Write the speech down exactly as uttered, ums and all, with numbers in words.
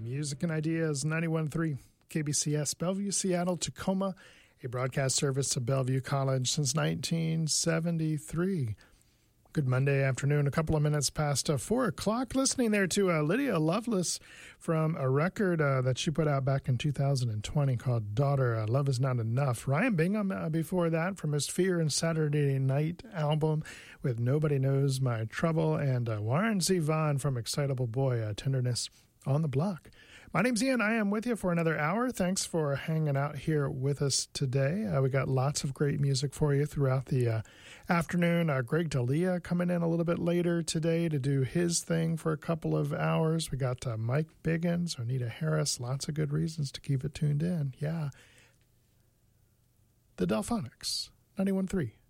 Music and Ideas, ninety-one point three K B C S, Bellevue, Seattle, Tacoma, a broadcast service of Bellevue College since nineteen seventy-three. Good Monday afternoon, a couple of minutes past uh, four o'clock. Listening there to uh, Lydia Lovelace from a record uh, that she put out back in two thousand twenty called Daughter, uh, Love Is Not Enough. Ryan Bingham uh, before that from his Fear and Saturday Night album with Nobody Knows My Trouble. And uh, Warren Zevon from Excitable Boy, uh, Tenderness on the Block. My name's Ian. I am with you for another hour. Thanks for hanging out here with us today. Uh, we got lots of great music for you throughout the uh, afternoon. Uh, Greg D'Elia coming in a little bit later today to do his thing for a couple of hours. We got uh, Mike Biggins, Anita Harris. Lots of good reasons to keep it tuned in. Yeah. The Delphonics, ninety-one point three